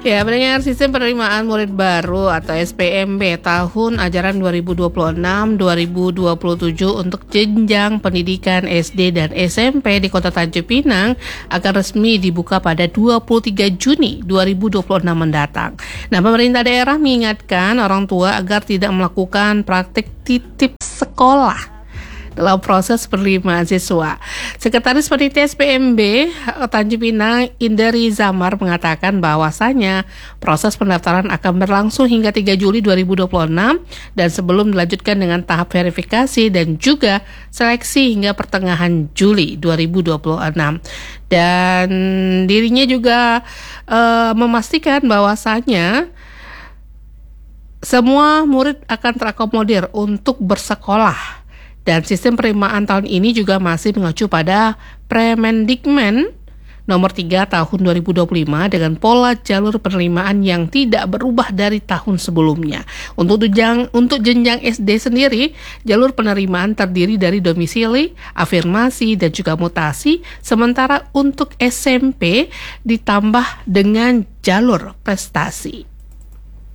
Ya, pendengar, sistem penerimaan murid baru atau SPMB tahun ajaran 2026-2027 untuk jenjang pendidikan SD dan SMP di Kota Tanjung Pinang akan resmi dibuka pada 23 Juni 2026 mendatang. Nah, pemerintah daerah mengingatkan orang tua agar tidak melakukan praktik titip sekolah dalam proses penerimaan siswa. Sekretaris Panitia SPMB Tanjung Pinang, Indri Zamar, mengatakan bahwasanya proses pendaftaran akan berlangsung hingga 3 Juli 2026 dan sebelum dilanjutkan dengan tahap verifikasi dan juga seleksi hingga pertengahan Juli 2026. Dan dirinya juga memastikan bahwasanya semua murid akan terakomodir untuk bersekolah. Dan sistem penerimaan tahun ini juga masih mengacu pada Permendikmen nomor 3 tahun 2025 dengan pola jalur penerimaan yang tidak berubah dari tahun sebelumnya. Untuk jenjang SD sendiri, jalur penerimaan terdiri dari domisili, afirmasi, dan juga mutasi, sementara untuk SMP ditambah dengan jalur prestasi.